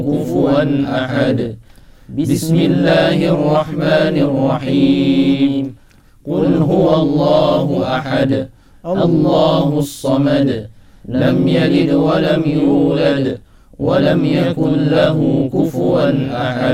كفوا أحد. بسم الله الرحمن الرحيم. قل هو الله أحد الله الصمد لم يلد ولم يولد ولم يكن له كفوا أحد.